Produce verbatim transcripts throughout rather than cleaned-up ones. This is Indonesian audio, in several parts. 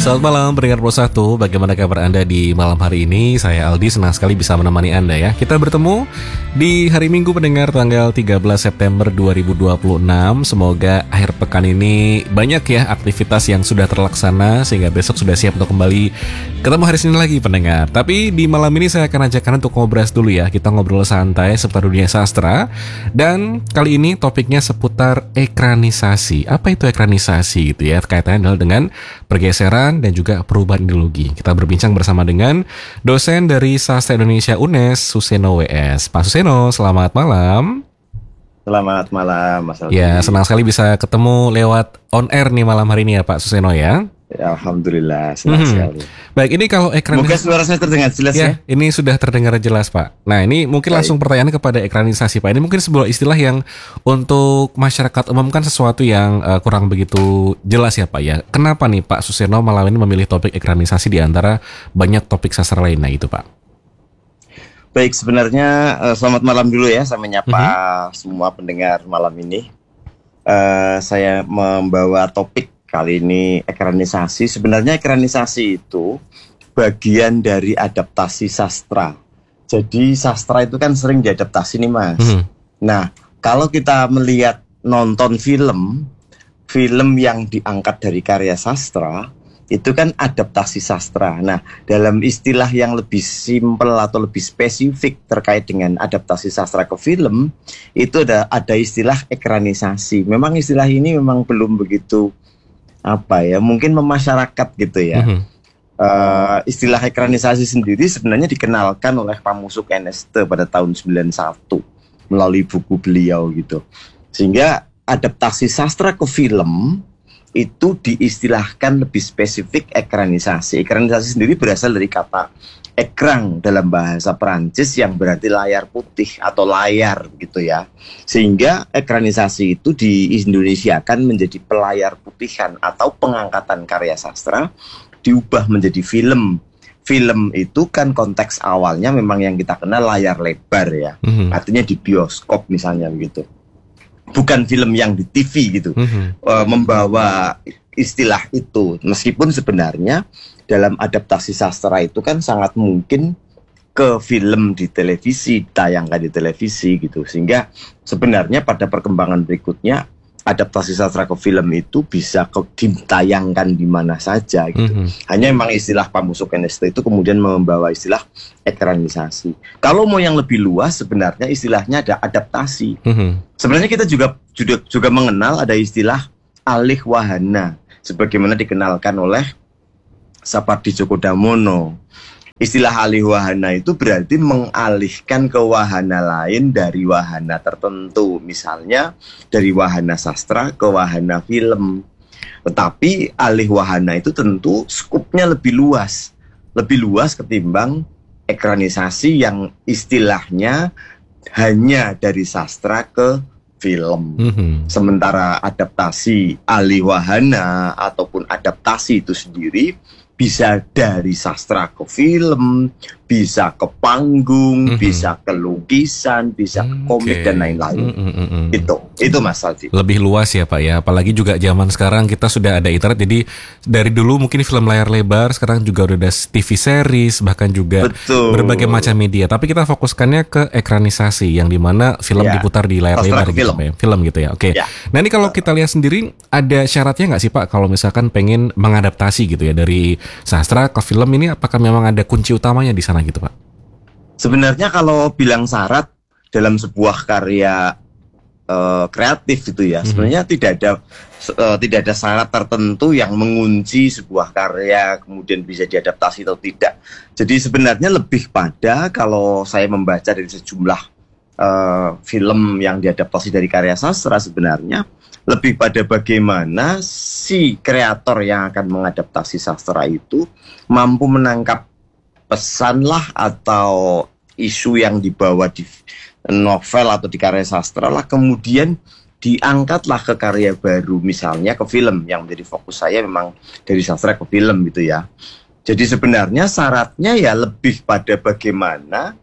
Selamat malam pendengar Pro satu. Bagaimana kabar Anda di malam hari ini? Saya Aldi, senang sekali bisa menemani Anda ya. Kita bertemu di hari Minggu pendengar tanggal tiga belas September dua ribu dua puluh enam. Semoga akhir pekan ini banyak ya aktivitas yang sudah terlaksana sehingga besok sudah siap untuk kembali ketemu hari Senin lagi pendengar. Tapi di malam ini saya akan ajak Anda untuk ngobrol dulu ya. Kita ngobrol santai seputar dunia sastra. Dan kali ini topiknya seputar ekranisasi. Apa itu ekranisasi gitu ya? Kaitannya adalah dengan pergeseran dan juga perubahan ideologi. Kita berbincang bersama dengan dosen dari Sastra Indonesia U N E S, Suseno W S. Pak Suseno, selamat malam. Selamat malam, Mas Aldi. Ya, senang sekali bisa ketemu lewat on air nih malam hari ini ya Pak Suseno ya. Ya, alhamdulillah, senang hmm. sekali. Baik, ini kalau ekranisasi, semoga suara saya terdengar jelas ya, ya. Ini sudah terdengar jelas Pak. Nah, ini mungkin Baik. langsung pertanyaan kepada ekranisasi Pak. Ini mungkin sebuah istilah yang untuk masyarakat umum kan sesuatu yang uh, kurang begitu jelas ya Pak ya. Kenapa nih Pak Suseno malam ini memilih topik ekranisasi di antara banyak topik sastra lainnya itu Pak? Baik, sebenarnya uh, selamat malam dulu ya, saya menyapa uh-huh. semua pendengar malam ini. Uh, saya membawa topik kali ini ekranisasi. Sebenarnya ekranisasi itu bagian dari adaptasi sastra. Jadi sastra itu kan sering diadaptasi nih Mas. Mm-hmm. Nah, kalau kita melihat nonton film, film yang diangkat dari karya sastra, itu kan adaptasi sastra. Nah, dalam istilah yang lebih simpel atau lebih spesifik terkait dengan adaptasi sastra ke film, itu ada, ada istilah ekranisasi. Memang istilah ini memang belum begitu apa ya, mungkin memasyarakat gitu ya. Mm-hmm. uh, Istilah ekranisasi sendiri sebenarnya dikenalkan oleh Pamusuk Eneste pada tahun sembilan puluh satu melalui buku beliau gitu. Sehingga adaptasi sastra ke film itu diistilahkan lebih spesifik ekranisasi. Ekranisasi sendiri berasal dari kata ekran dalam bahasa Perancis yang berarti layar putih atau layar gitu ya. Sehingga ekranisasi itu di Indonesia kan menjadi pelayar putihan atau pengangkatan karya sastra diubah menjadi film. Film itu kan konteks awalnya memang yang kita kenal layar lebar ya. Mm-hmm. Artinya di bioskop misalnya begitu. Bukan film yang di T V gitu. Mm-hmm. uh, membawa istilah itu. Meskipun sebenarnya dalam adaptasi sastra itu kan sangat mungkin ke film di televisi, tayangkan di televisi gitu. Sehingga sebenarnya pada perkembangan berikutnya adaptasi sastra ke film itu bisa ke, ditayangkan di mana saja gitu. Mm-hmm. Hanya memang istilah Pamusuk Eneste itu kemudian membawa istilah ekranisasi. Kalau mau yang lebih luas sebenarnya istilahnya ada adaptasi. Mm-hmm. Sebenarnya kita juga, juga juga mengenal ada istilah alih wahana sebagaimana dikenalkan oleh Sapardi Djoko Damono. Istilah alih wahana itu berarti mengalihkan ke wahana lain dari wahana tertentu. Misalnya dari wahana sastra ke wahana film. Tetapi alih wahana itu tentu skupnya lebih luas. Lebih luas ketimbang ekranisasi yang istilahnya hanya dari sastra ke film. Mm-hmm. Sementara adaptasi alih wahana ataupun adaptasi itu sendiri bisa dari sastra ke film, bisa ke panggung, mm-hmm. bisa ke lukisan, bisa ke komik okay. dan lain-lain. Mm-hmm. Itu, itu Mas Aldi. Lebih luas ya Pak ya, apalagi juga zaman sekarang kita sudah ada internet. Jadi dari dulu mungkin film layar lebar, sekarang juga udah ada T V series, bahkan juga Betul. berbagai macam media. Tapi kita fokuskannya ke ekranisasi, yang dimana film ya. diputar di layar sastra lebar gitu, film. Ya. Film gitu ya. Oke. Okay. Ya. Nah ini kalau kita lihat sendiri, ada syaratnya nggak sih Pak kalau misalkan pengen mengadaptasi gitu ya dari sastra ke film ini, apakah memang ada kunci utamanya di sana gitu Pak? Sebenarnya kalau bilang syarat dalam sebuah karya uh, kreatif itu ya, mm-hmm. sebenarnya tidak ada uh, tidak ada syarat tertentu yang mengunci sebuah karya kemudian bisa diadaptasi atau tidak. Jadi sebenarnya lebih pada kalau saya membaca dari sejumlah uh, film yang diadaptasi dari karya sastra, sebenarnya lebih pada bagaimana si kreator yang akan mengadaptasi sastra itu mampu menangkap pesan lah atau isu yang dibawa di novel atau di karya sastra lah, kemudian diangkatlah ke karya baru, misalnya ke film, yang menjadi fokus saya memang dari sastra ke film gitu ya. Jadi sebenarnya syaratnya ya lebih pada bagaimana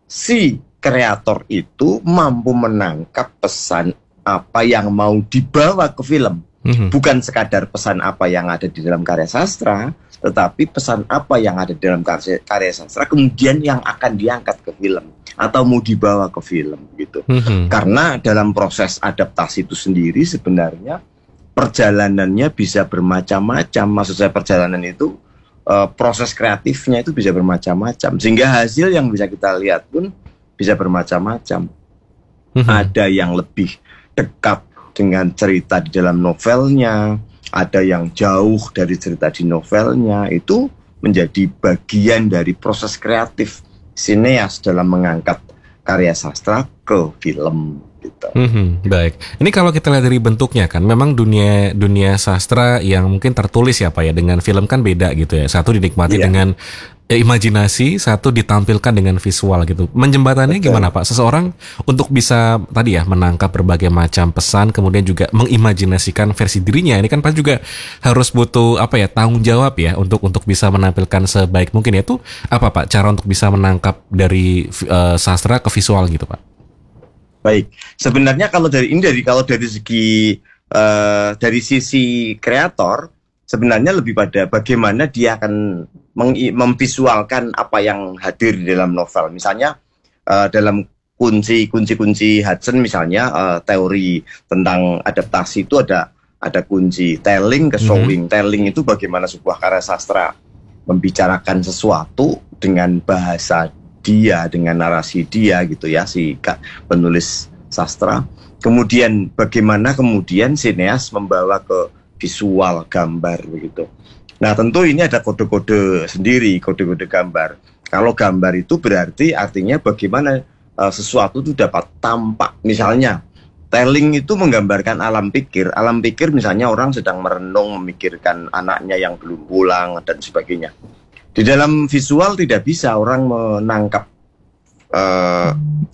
si kreator itu mampu menangkap pesan apa yang mau dibawa ke film. Mm-hmm. Bukan sekadar pesan apa yang ada di dalam karya sastra, tetapi pesan apa yang ada di dalam karya, karya sastra kemudian yang akan diangkat ke film atau mau dibawa ke film gitu. Mm-hmm. Karena dalam proses adaptasi itu sendiri sebenarnya perjalanannya bisa bermacam-macam. Maksud saya perjalanan itu uh, proses kreatifnya itu bisa bermacam-macam, sehingga hasil yang bisa kita lihat pun bisa bermacam-macam. Mm-hmm. Ada yang lebih dekat dengan cerita di dalam novelnya, ada yang jauh dari cerita di novelnya. Itu menjadi bagian dari proses kreatif sineas dalam mengangkat karya sastra ke film. Gitu. Mm-hmm, baik. Ini kalau kita lihat dari bentuknya kan, memang dunia dunia sastra yang mungkin tertulis ya Pak ya, dengan film kan beda gitu ya. Satu dinikmati yeah. dengan ya, imajinasi, satu ditampilkan dengan visual gitu. Menjembatannya Betul. Gimana Pak? Seseorang untuk bisa tadi ya menangkap berbagai macam pesan, kemudian juga mengimajinasikan versi dirinya. Ini kan Pak juga harus butuh apa ya, tanggung jawab ya untuk untuk bisa menampilkan sebaik mungkin. Itu apa Pak cara untuk bisa menangkap dari uh, sastra ke visual gitu Pak? Baik, sebenarnya kalau dari ini dari kalau dari segi uh, dari sisi kreator sebenarnya lebih pada bagaimana dia akan meng- memvisualkan apa yang hadir di dalam novel. Misalnya uh, dalam kunci kunci-kunci Hudson misalnya uh, teori tentang adaptasi itu ada ada kunci telling ke showing. Mm-hmm. Telling itu bagaimana sebuah karya sastra membicarakan sesuatu dengan bahasa dia, dengan narasi dia gitu ya, si penulis sastra. Kemudian bagaimana kemudian sineas membawa ke visual gambar begitu. Nah tentu ini ada kode-kode sendiri, kode-kode gambar. Kalau gambar itu berarti artinya bagaimana uh, sesuatu itu dapat tampak. Misalnya telling itu menggambarkan alam pikir. Alam pikir misalnya orang sedang merenung, memikirkan anaknya yang belum pulang dan sebagainya. Di dalam visual tidak bisa orang menangkap uh,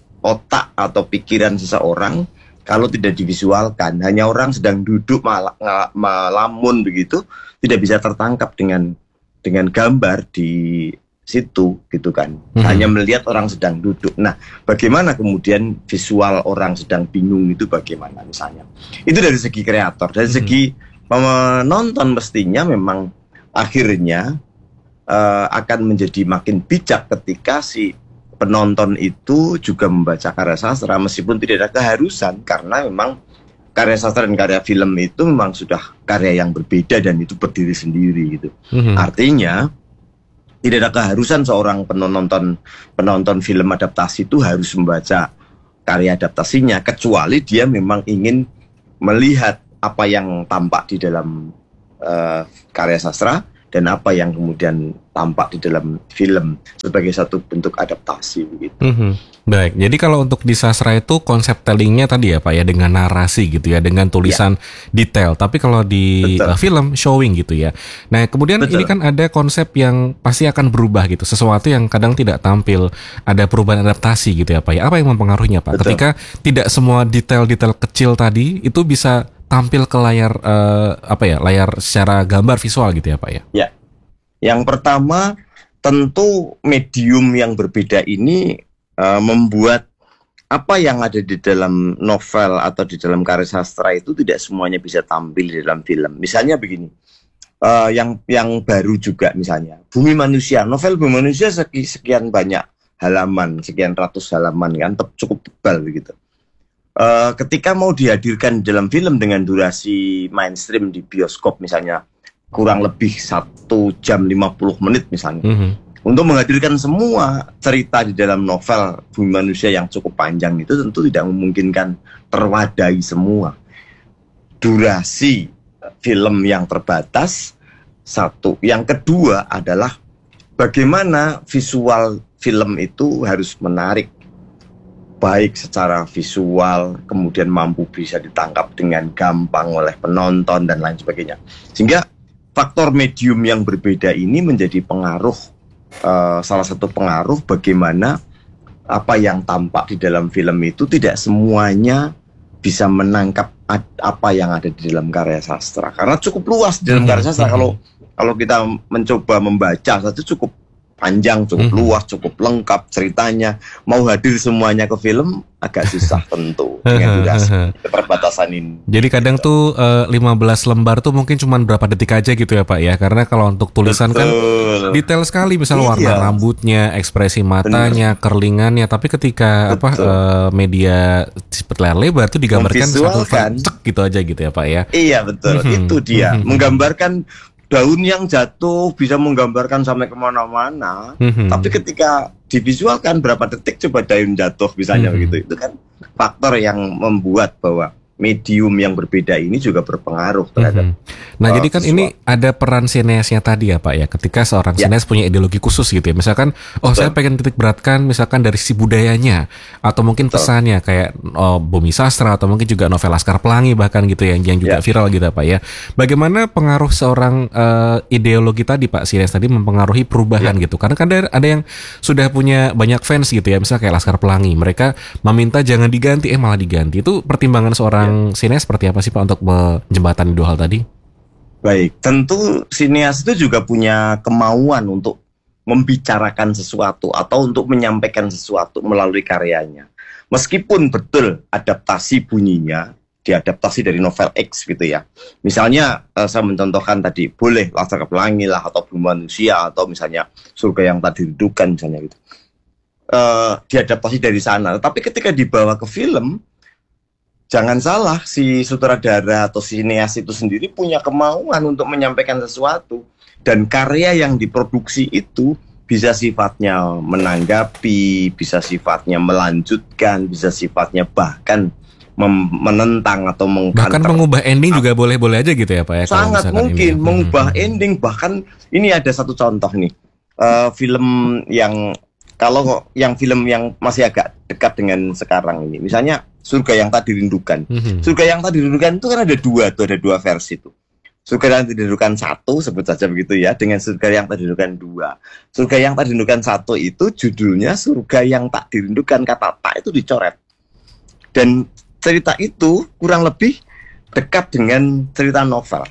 otak atau pikiran seseorang kalau tidak divisualkan. Hanya orang sedang duduk mal- melamun begitu, tidak bisa tertangkap dengan dengan gambar di situ gitu kan. Mm-hmm. Hanya melihat orang sedang duduk. Nah, bagaimana kemudian visual orang sedang bingung itu bagaimana misalnya? Itu dari segi kreator. Dari mm-hmm. segi penonton mestinya memang akhirnya Uh, akan menjadi makin bijak ketika si penonton itu juga membaca karya sastra meskipun tidak ada keharusan, karena memang karya sastra dan karya film itu memang sudah karya yang berbeda dan itu berdiri sendiri gitu. Mm-hmm. Artinya tidak ada keharusan seorang penonton penonton film adaptasi itu harus membaca karya adaptasinya, kecuali dia memang ingin melihat apa yang tampak di dalam uh, karya sastra dan apa yang kemudian tampak di dalam film sebagai satu bentuk adaptasi begitu. Mm-hmm. Baik, jadi kalau untuk di sastra itu konsep tellingnya tadi ya Pak ya, dengan narasi gitu ya, dengan tulisan ya. Detail. Tapi kalau di uh, film showing gitu ya. Nah kemudian Betul. Ini kan ada konsep yang pasti akan berubah gitu, sesuatu yang kadang tidak tampil, ada perubahan adaptasi gitu ya Pak ya. Apa yang mempengaruhinya Pak? Betul. Ketika tidak semua detail-detail kecil tadi itu bisa tampil ke layar uh, apa ya, layar secara gambar visual gitu ya Pak ya. Ya. Yang pertama tentu medium yang berbeda ini uh, membuat apa yang ada di dalam novel atau di dalam karya sastra itu tidak semuanya bisa tampil di dalam film. Misalnya begini. Uh, yang yang baru juga misalnya Bumi Manusia, novel Bumi Manusia sekian banyak halaman, sekian ratus halaman kan, cukup tebal begitu. Uh, ketika mau dihadirkan dalam film dengan durasi mainstream di bioskop misalnya kurang lebih satu jam lima puluh menit misalnya, mm-hmm. untuk menghadirkan semua cerita di dalam novel Bumi Manusia yang cukup panjang itu tentu tidak memungkinkan terwadahi semua. Durasi film yang terbatas satu, yang kedua adalah bagaimana visual film itu harus menarik, baik secara visual, kemudian mampu bisa ditangkap dengan gampang oleh penonton dan lain sebagainya. Sehingga faktor medium yang berbeda ini menjadi pengaruh, uh, salah satu pengaruh bagaimana apa yang tampak di dalam film itu tidak semuanya bisa menangkap ad- apa yang ada di dalam karya sastra. Karena cukup luas di dalam karya sastra. Kalau kalau kita mencoba membaca saja cukup panjang, cukup Mhm. luas, cukup lengkap ceritanya. Mau hadir semuanya ke film agak susah tentu dengan durasi keterbatasan ini. Jadi kadang tuh eh, lima belas lembar tuh mungkin cuma berapa detik aja gitu ya Pak ya. Karena kalau untuk tulisan kan Betul. detail sekali, misal Iya. warna rambutnya, ekspresi matanya, kerlingannya. Tapi ketika apa Betul. eh, media seperti layar lebar tuh digambarkan satu Memvisualkan. frame, cek gitu aja gitu ya Pak ya. Iya betul, Mhm. itu dia. Mhm. Menggambarkan daun yang jatuh bisa menggambarkan sampai kemana-mana. Mhm. Tapi ketika divisualkan berapa detik coba daun jatuh misalnya Mhm. begitu, itu kan faktor yang membuat bahwa medium yang berbeda ini juga berpengaruh terhadap. Mhm. Nah, uh, jadi kan visual. ini ada peran sineasnya tadi ya Pak ya. Ketika seorang Ya. sineas punya ideologi khusus gitu ya. Misalkan, oh Betul. saya pengen titik beratkan misalkan dari sisi budayanya atau mungkin Betul. pesannya kayak oh, Bumi Sastra atau mungkin juga novel Laskar Pelangi bahkan gitu ya, yang juga Ya. viral gitu ya Pak ya. Bagaimana pengaruh seorang eh, ideologi tadi Pak sineas tadi mempengaruhi perubahan Ya. gitu. Karena kan ada, ada yang sudah punya banyak fans gitu ya. Misalnya kayak Laskar Pelangi, mereka meminta jangan diganti eh malah diganti. Itu pertimbangan seorang sineas seperti apa sih Pak untuk menjembatani dua hal tadi? Baik, tentu sineas itu juga punya kemauan untuk membicarakan sesuatu atau untuk menyampaikan sesuatu melalui karyanya. Meskipun betul adaptasi bunyinya diadaptasi dari novel X gitu ya. Misalnya eh, saya mencontohkan tadi, boleh Laskar Pelangi lah atau Bumi Manusia atau misalnya Surga yang Tak Dirindukan misalnya gitu. Eh, diadaptasi dari sana. Tapi ketika dibawa ke film, jangan salah, si sutradara atau sineas itu sendiri punya kemauan untuk menyampaikan sesuatu. Dan karya yang diproduksi itu bisa sifatnya menanggapi, bisa sifatnya melanjutkan, bisa sifatnya bahkan mem- menentang atau mengcounter. Bahkan mengubah ending juga boleh-boleh aja gitu ya Pak ya. kalau Sangat misalkan mungkin ini. mengubah Mhm. ending. Bahkan ini ada satu contoh nih. Eh, film yang kalau yang film yang masih agak dekat dengan sekarang ini, misalnya Surga yang Tak Dirindukan. Mhm. Surga yang Tak Dirindukan itu kan ada dua tuh, ada dua versi tuh. Surga yang Tak Dirindukan satu, sebut saja begitu ya, dengan Surga yang Tak Dirindukan dua. Surga yang Tak Dirindukan satu itu judulnya Surga yang Tak Dirindukan, kata tak itu dicoret. Dan cerita itu kurang lebih dekat dengan cerita novel.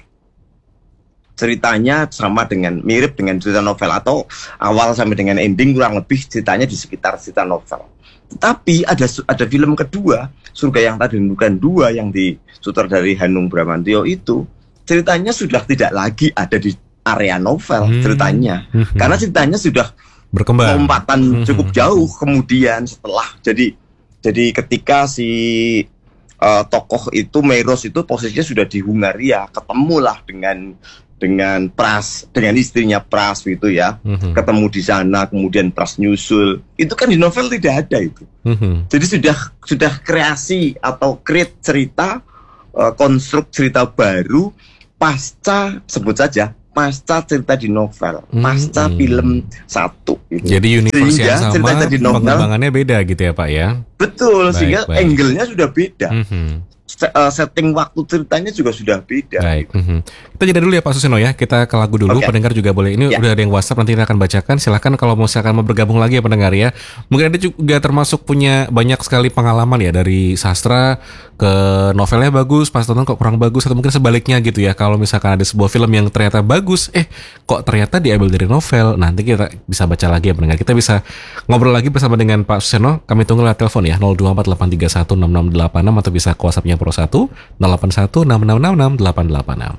Ceritanya sama dengan, mirip dengan cerita novel, atau awal sampai dengan ending kurang lebih ceritanya di sekitar cerita novel. Tapi ada ada film kedua, Surga yang Tak Dirindukan dua, yang disutradarai Hanung Bramantyo itu, ceritanya sudah tidak lagi ada di area novel Hmm. ceritanya. Mhm. Karena ceritanya sudah berkembang. lompatan Mhm. cukup jauh kemudian setelah. Jadi jadi ketika si uh, tokoh itu, Meros itu posisinya sudah di Hungaria, ketemulah dengan dengan Pras, dengan istrinya Pras gitu ya. Mhm. Ketemu di sana, kemudian Pras nyusul. Itu kan di novel tidak ada itu. Mhm. Jadi sudah sudah kreasi atau create cerita, uh, konstruk cerita baru pasca, sebut saja pasca cerita di novel, pasca Hmm. film satu gitu. Jadi universe Sehingga yang cerita sama di novel- pengembangannya beda gitu ya Pak ya. Betul, Baik, sehingga baik. angle-nya sudah beda. Mhm. Se- uh, setting waktu ceritanya juga sudah beda. Baik. Mhm. Kita jeda dulu ya Pak Suseno ya. Kita ke lagu dulu. Oke. Pendengar juga boleh. Ini Ya. udah ada yang WhatsApp, nanti kita akan bacakan. Silahkan kalau misalkan mau bergabung lagi ya pendengar ya. Mungkin ada juga termasuk punya banyak sekali pengalaman ya dari sastra ke novelnya bagus, pas tonton kok kurang bagus, atau mungkin sebaliknya gitu ya. Kalau misalkan ada sebuah film yang ternyata bagus, eh kok ternyata diambil dari novel. Nanti kita bisa baca lagi ya pendengar. Kita bisa ngobrol lagi bersama dengan Pak Suseno. Kami tunggu lewat telepon ya nol dua empat delapan tiga satu enam enam delapan enam atau bisa ke WhatsApp-nya Pro satu nol delapan satu enam enam enam enam delapan delapan enam.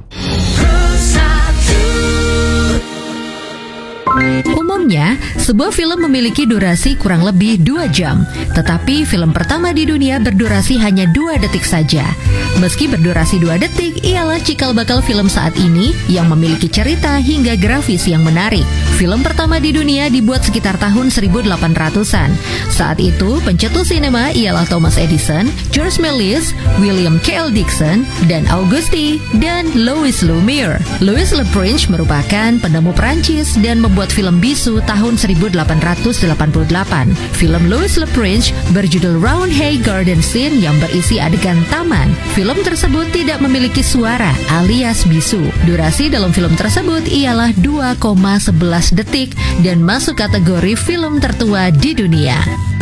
Umumnya, sebuah film memiliki durasi kurang lebih dua jam. Tetapi film pertama di dunia berdurasi hanya dua detik saja. Meski berdurasi dua detik, ialah cikal bakal film saat ini yang memiliki cerita hingga grafis yang menarik. Film pertama di dunia dibuat sekitar tahun seribu delapan ratusan. Saat itu, pencetus sinema ialah Thomas Edison, George Méliès, William K L Dixon, dan Auguste dan Louis Lumière. Louis Le Prince merupakan penemu Prancis dan membuat film bisu tahun seribu delapan ratus delapan puluh delapan. Film Louis Le Prince berjudul Roundhay Garden Scene yang berisi adegan taman. Film tersebut tidak memiliki suara alias bisu. Durasi dalam film tersebut ialah dua koma sebelas detik dan masuk kategori film tertua di dunia.